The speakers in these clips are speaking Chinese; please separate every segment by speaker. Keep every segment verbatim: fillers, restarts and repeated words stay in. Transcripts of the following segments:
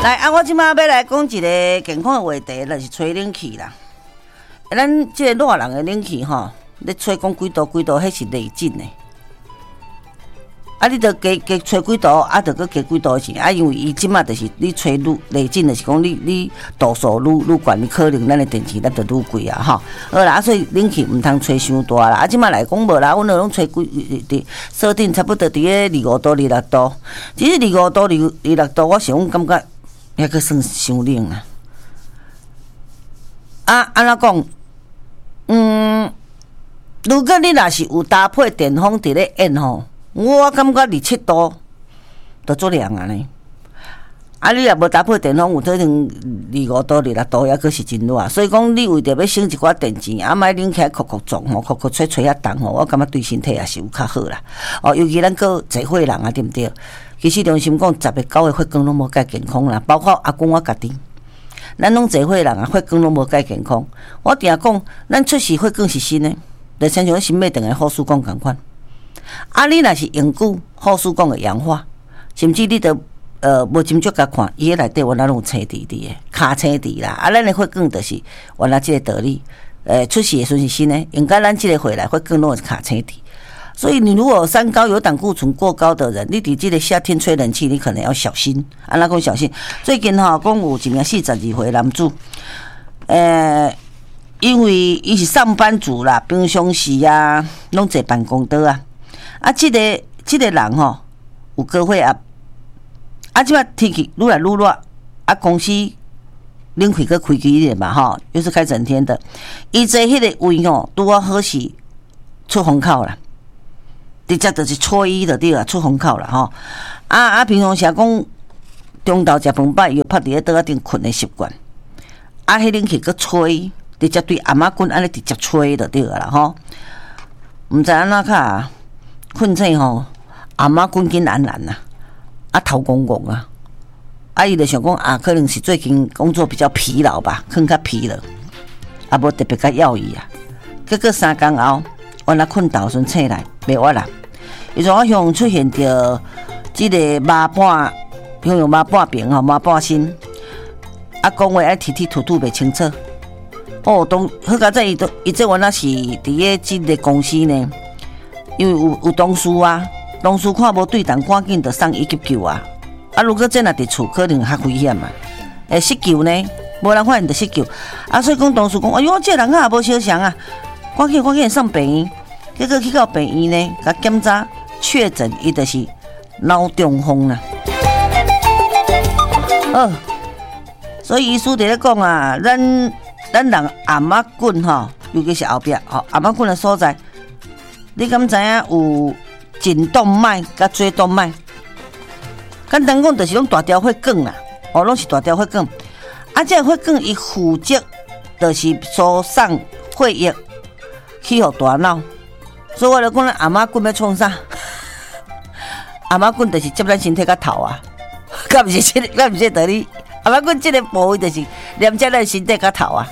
Speaker 1: 来啊！我即摆要来讲一个健康的话题，就是吹冷气啦。咱即个热人的冷气吼，你吹讲几度几度，迄是内进的。啊，你着加加吹几度，啊，着搁加几度钱。啊，因为伊即摆就是你吹愈内进，就是讲你你度数愈愈悬，你可能咱的电池咱着愈贵啊，吼。好啦，啊，所以冷气毋通吹伤大啦。啊，即摆来讲无啦，阮拢吹几伫设定差不多伫咧二五度、二六度。其实二五度、二二六度，我想感觉。还阁算伤冷啊！啊，安怎讲？嗯，如果你若是有搭配电风伫咧演吼，我感觉二七度都足凉啊呢。啊，你若无搭配电风，有可能二五度、二六度，还阁是真热。所以讲，你为着要省一寡电钱，啊，莫冷起来酷酷重吼，酷酷吹吹啊重吼，我感觉对身体也是有较好啦。哦，尤其咱个坐火人啊，对毋对？其实良心讲，十个九个血管拢无介健康啦，包括阿公我家己，咱拢坐火人啊，血管拢无介健康。我定讲，咱出事血管是新的，就亲像心脉长的护士讲共款。啊，你若是用久，护士讲会氧化，甚至你着呃无斟酌甲看，伊迄内底原来拢有青滴滴的，卡青滴啦。啊，咱的血管就是原来即个道理。诶，出事的时阵是新的，应该咱即个回来血管拢会卡青滴。所以你如果三高有胆固醇过高的人，你伫这个夏天吹冷气，你可能要小心。安怎讲小心？最近吼讲有一名四十二岁男子，呃，因为伊是上班族啦，平常时啊拢坐办公桌啊，啊，这个这个人吼有高血压，啊，即摆天气愈来愈热，啊，公司冷气搁开机咧嘛吼，又是开整天的，伊坐迄个位吼，拄啊好是出风口啦。直接就是吹伊就对啦，出风口啦吼。啊啊，平常时讲中昼食饭饱，伊拍伫咧桌仔顶困的习惯。啊，迄冷气搁吹，直接对阿妈棍安尼直接吹就对啦吼。毋知安怎卡困醒吼，阿妈棍紧懒懒呐，啊头戆戆啊。啊，伊就想讲啊，可能是最近工作比较疲劳吧，困较疲了，啊无特别甲要伊啊。结果三工后。原来困倒时醒来，袂活啦。伊从我向出现着即个麻半，向用麻半边吼，麻半身，啊讲话爱剃剃吐吐袂清楚。哦，当好佳在伊都伊这原来是伫咧即个公司呢，因为有有同事啊，同事看无对等，赶紧就送伊急救啊。啊，如果真若伫厝，可能较危险啊。诶，失救呢，无人发现就失救。啊，所以讲同事讲，哎呦，这人啊也无小强啊。赶紧赶紧送病院，结果去到病院呢，甲检查确诊伊就是脑中风啦。哦，所以医师伫咧讲啊，咱咱人阿妈棍吼，尤其是后壁吼阿妈棍的所在，你敢知影有颈动脉甲椎动脉？简单讲就是拢大条血管啦，哦，拢是大条血管。啊，这个血管伊负责就是输送血液。去互大脑，所以我就讲，咱阿妈棍要创啥？阿妈棍就是接咱身体甲头啊，甲毋是这个，甲毋是这道理。阿妈棍这个部位就是连接咱身体甲头啊。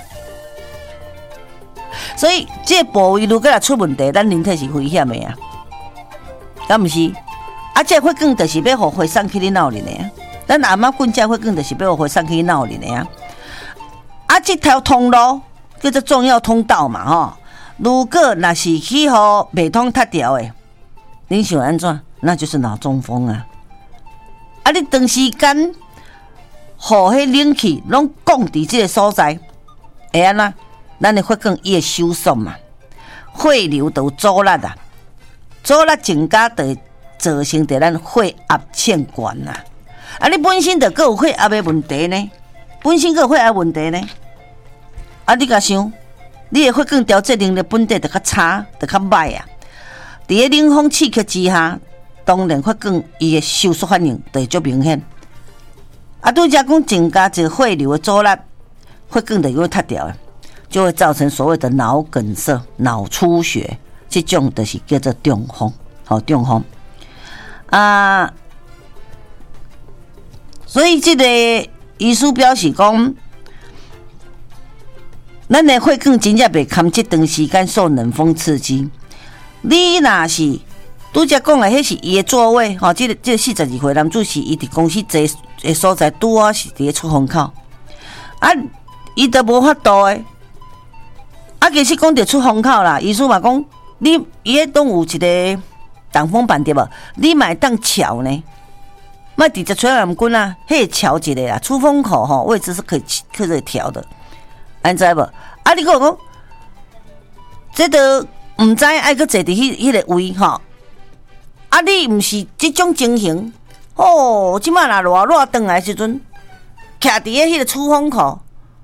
Speaker 1: 所以这个部位如果若出问题，咱人体是危险的啊，敢毋是？啊，这个血管就是要互血送去你脑里的啊。咱阿妈棍这个血管就是要互血送去你脑里的啊。啊，这条通路叫做重要通道嘛，吼。如果若是去互袂通塌掉的，你想安怎？那就是脑中风啊！啊，你长时间互迄冷气拢降伫即个所在，会安怎？咱的血管伊会收缩嘛，血流就有阻力啊，阻力增加就会造成着咱血压欠悬啊！啊，你本身就阁有血压的问题呢，本身阁有血压问题呢，啊，你甲想？你的血管调节能力本地就较差，就较歹啊。伫咧冷风刺激之下，当然血管伊的收缩反应就会足明显。啊，拄则讲增加这血流的阻力，血管就会塌掉的，就会造成所谓的脑梗塞、脑出血，这种就是叫做中风，好、哦、中风啊。所以这个医师表示讲。咱的血管真正袂堪这长时间受冷风刺激。你若是拄则讲的，迄是伊的座位，吼、哦，即、这个即、这个四十二岁男子是伊伫公司坐的所在，拄啊是伫咧出风口，啊，伊都无法度诶。啊，其实讲着出风口啦，意思嘛讲，你伊迄拢有一个挡风板对无？你嘛当桥呢？莫直接吹南棍啊，迄桥一个啦，出风口吼位置是可以可以调的，安知无？啊，你讲讲，这都毋知爱去坐伫迄迄个位吼。啊！你毋是即种情形，哦，即摆若热热转来时阵，徛伫咧迄个出风口，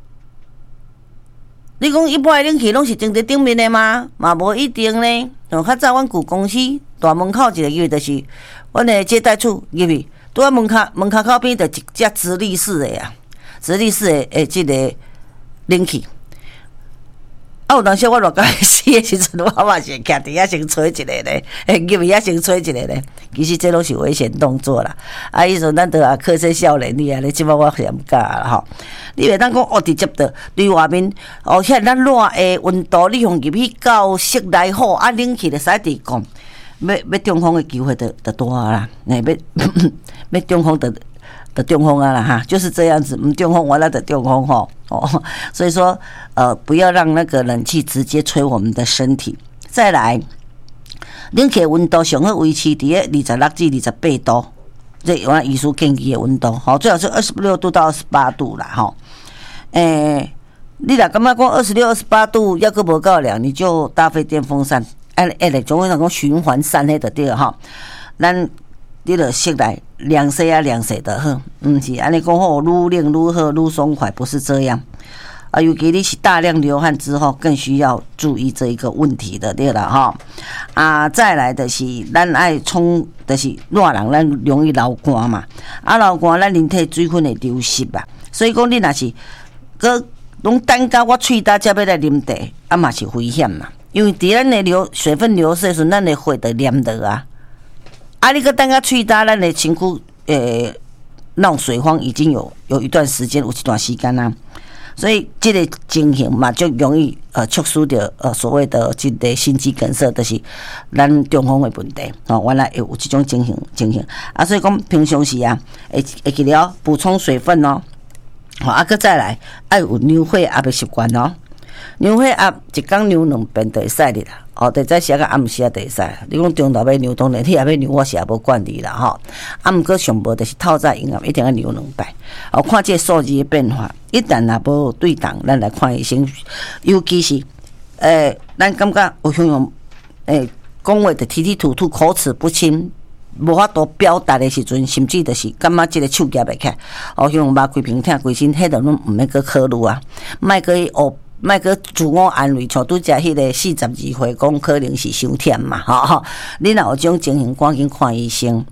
Speaker 1: 你讲一般的冷气拢是装伫顶面的吗？嘛无一定呢。哦，较早阮旧公司大门口一个入，就是阮的接待处入去，拄啊门口门口口边就一只直立式的啊，直立式的诶，即个冷气。啊，有当时我热到死的时阵，我嘛是徛伫遐先吹一个咧，入去遐先吹一个咧。其实这拢是危险动作啦。啊，伊说咱都啊客气少年，你啊，你即摆我嫌假啦吼。你袂当讲哦，直接的对外面哦，遐咱热的温度，你用入去到室内好，啊，冷气就使伫讲，要要中风的机会就就大啦。哎，要要中风的。的中风啊啦哈，就是这样子，唔中风完了的中风吼哦，所以说呃不要让那个冷气直接吹我们的身体。再来，冷气温度上好维持伫咧二十六至二十八度，这有啊医师建议的温度，好，最好是二十六度到二十八度啦吼。诶、欸，你若感觉讲二十六、二十八度要个无够凉，你就搭配电风扇，哎哎嘞，总会讲循环扇迄个对哈，咱。你著室内凉些啊凉些的好，毋是安尼讲吼，愈冷愈好愈爽快，不是这样。啊，尤其你是大量流汗之后，更需要注意这一个问题的，对啦哈。啊，再来的是咱爱冲，就是热人咱容易流汗嘛，啊流汗咱人体水分会流失嘛，所以讲你若是搁拢等到我喙焦才要来啉茶，啊嘛是危险嘛，因为伫咱的流水分流失时，咱的血就黏着啊。啊！你个等下喙焦，咱的身躯诶，那种水荒已经有有一段时间，有一段时间啦，所以这个情形嘛，就容易呃促使着呃所谓的这个心肌梗塞，就是咱中风的问题哦。原来会有这种情形情形啊，所以讲平常时啊，会会记得补充水分哦。好，啊，搁再来爱有牛血压的习惯哦。牛血压一天牛两遍就会使哩啦。哦，得在写个暗时啊，得使。你讲中昼要牛，当然你也要牛，我是也无管你啦吼。啊，毋过上无就是透早营养一定要牛两摆。哦，看这数字的变化，一旦若无对当，咱来看医生。尤其是，诶、欸，咱感觉有像用，诶、欸，讲话就提提吐吐，口齿不清，无法度表达的时阵，甚至就是感觉即个手夹袂起来，哦，像肉规平疼规身，迄都拢毋免去考虑啊，莫去学。莫去自我安慰，像拄则迄个四十二岁讲可能是伤忝嘛，吼、吼！你若有种情形，赶紧看医生，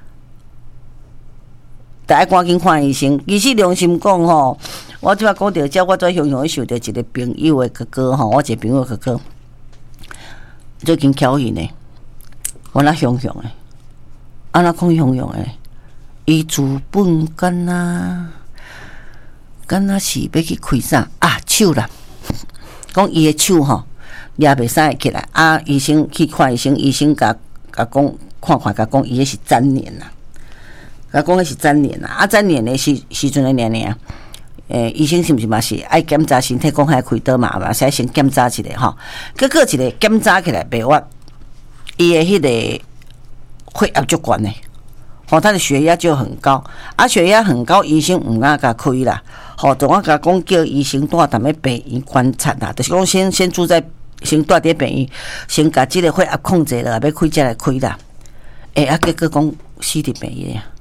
Speaker 1: 得爱赶紧看医生。其实良心讲吼，我即摆讲到这，我最常常想到一个朋友的哥哥吼，我一个朋友哥哥最近巧运的，我那想想的，安那讲想想的，伊资本干那干那是要去开啥啊？手啦！讲伊的手吼，抓袂使起来啊！医生去看医生，医生甲甲讲看看，甲讲伊迄是粘连啦，甲讲迄是粘连啦。啊，粘连的时时阵的年龄，诶，医生是毋是嘛是爱检查身体，讲还开刀嘛嘛，使先检查一下吼。结果一个检查起来袂屈，伊的迄个血压足悬的。哦，他的血压就很高，啊，血压很高，医生唔敢甲开啦。吼、哦，就我甲讲叫医生带踮咧病院观察啦，就是讲先先住在先带伫病院，先甲即个血压控制了，要开才来开啦。诶、欸，啊，结果讲死伫病院啊，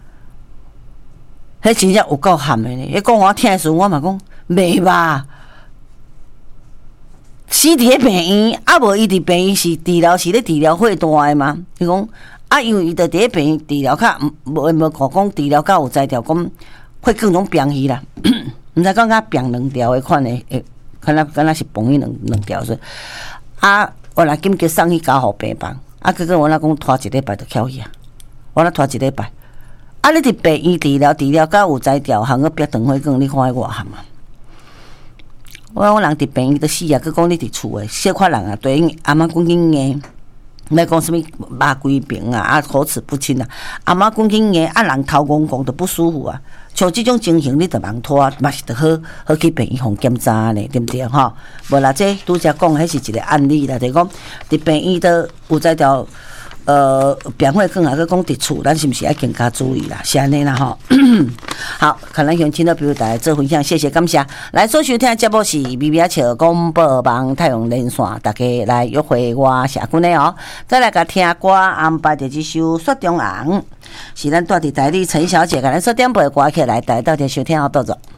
Speaker 1: 迄真正有够含的呢。迄讲我听的时候，我嘛讲袂吧，死伫咧病院，啊无伊伫病院是治疗是咧治疗血大的嘛？伊讲。啊，因为伊伫第一病治疗较无无讲讲治疗较有才调，讲会更种病去啦，毋知讲甲病两条的款的，诶，敢若敢若是崩去两两条说。啊，我若紧急送去加护病房，啊，结果我若讲拖一礼拜就翘去啊，我若拖一礼拜。啊，你伫病院治疗治疗较有才调，行个逼长血管，你看偌含啊？我讲人伫病院都死啊，佮讲你伫厝诶，小可人啊，对因阿妈讲紧硬。 莫讲什么肉规平啊，啊口齿不清啊，阿妈讲紧个，啊人头戆戆就不舒服啊。像即种情形，你着忙拖，嘛是着好好去病院互检查呢，对毋对吼？无啦，这拄则讲，迄是一个案例啦，就是讲伫病院都有在条呃变化更啊，佮讲伫厝，咱是毋是要更加注意啦？是安尼啦吼。好，看咱乡亲的朋友大家做分享，谢谢感谢。来所收听的节目是微微笑广播网太阳连线，大家来约会我社群的哦。再来甲听歌，安排着即首《雪中红》，是咱住伫台里陈小姐甲咱所点播的歌曲来，大家到底收听好多少？